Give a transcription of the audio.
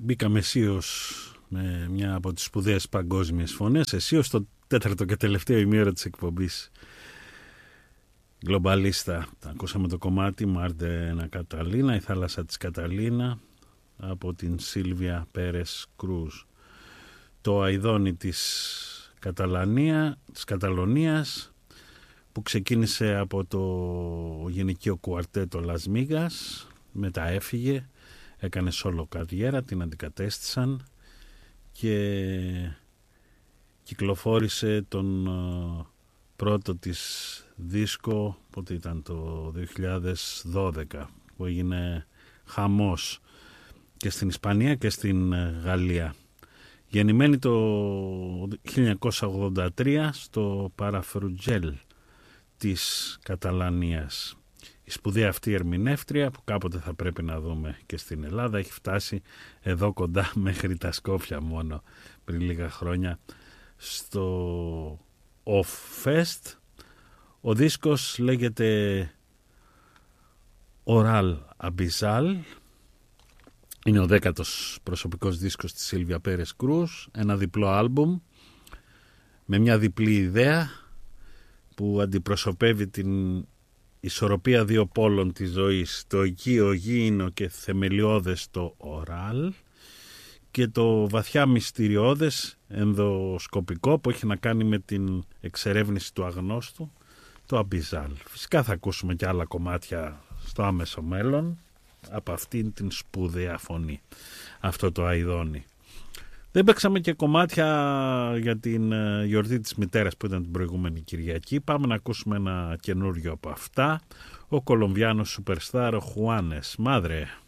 Μπήκαμε αισίως με μια από τις σπουδαίες παγκόσμιες φωνές, αισίως στο τέταρτο και τελευταίο ημίωρο της εκπομπής Γκλομπαλίστα. Ακούσαμε το κομμάτι Μάρτε Ένα Καταλίνα, η θάλασσα της Καταλίνα, από την Σίλβια Πέρες Κρούζ. Το αηδόνι της Καταλωνίας, που ξεκίνησε από το γυναικείο κουαρτέτο Las Migas, μετά έφυγε, έκανε solo καριέρα, την αντικατέστησαν και κυκλοφόρησε τον πρώτο της δίσκο, πότε ήταν, το 2012, που έγινε χαμός και στην Ισπανία και στην Γαλλία. Γεννημένη το 1983 στο Παραφρουτζέλ της Καταλανίας. Η σπουδαία αυτή ερμηνεύτρια, που κάποτε θα πρέπει να δούμε και στην Ελλάδα, έχει φτάσει εδώ κοντά μέχρι τα Σκόφια μόνο πριν λίγα χρόνια στο Off Fest. Ο δίσκος λέγεται Oral Abyssal. Είναι ο 10ος προσωπικός δίσκος της Σίλβια Πέρες Κρούζ, ένα διπλό άλμπουμ με μια διπλή ιδέα που αντιπροσωπεύει την ισορροπία δύο πόλων της ζωής, το οικείο γήινο και θεμελιώδες το οράλ και το βαθιά μυστηριώδες ενδοσκοπικό που έχει να κάνει με την εξερεύνηση του αγνώστου, το αμπιζάλ. Φυσικά θα ακούσουμε και άλλα κομμάτια στο άμεσο μέλλον από αυτήν την σπουδαία φωνή, αυτό το αηδόνι. Δεν παίξαμε και κομμάτια για την γιορτή της μητέρας που ήταν την προηγούμενη Κυριακή. Πάμε να ακούσουμε ένα καινούριο από αυτά. Ο Κολομβιάνος superstar, ο Χουάνες Μάδρε.